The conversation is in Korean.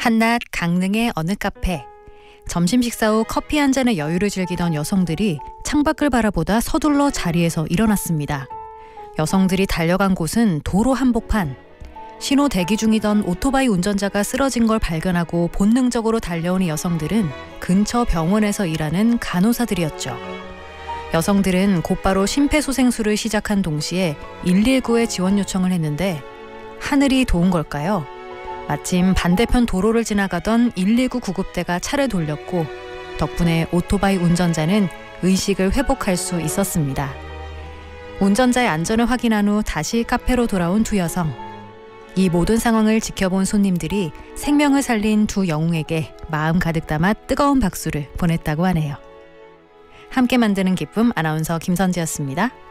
한낮 강릉의 어느 카페. 점심 식사 후 커피 한 잔의 여유를 즐기던 여성들이 창밖을 바라보다 서둘러 자리에서 일어났습니다. 여성들이 달려간 곳은 도로 한복판. 신호 대기 중이던 오토바이 운전자가 쓰러진 걸 발견하고 본능적으로 달려온 여성들은 근처 병원에서 일하는 간호사들이었죠. 여성들은 곧바로 심폐소생술을 시작한 동시에 119에 지원 요청을 했는데 하늘이 도운 걸까요? 마침 반대편 도로를 지나가던 119 구급대가 차를 돌렸고 덕분에 오토바이 운전자는 의식을 회복할 수 있었습니다. 운전자의 안전을 확인한 후 다시 카페로 돌아온 두 여성. 이 모든 상황을 지켜본 손님들이 생명을 살린 두 영웅에게 마음 가득 담아 뜨거운 박수를 보냈다고 하네요. 함께 만드는 기쁨 아나운서 김선지였습니다.